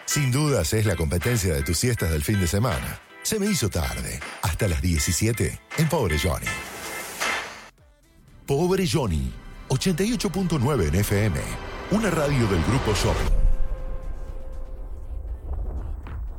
Sin dudas es la competencia de tus siestas del fin de semana. Se me hizo tarde. Hasta las 17 en Pobre Johnny. Pobre Johnny, 88.9 en FM. Una radio del Grupo Shopping.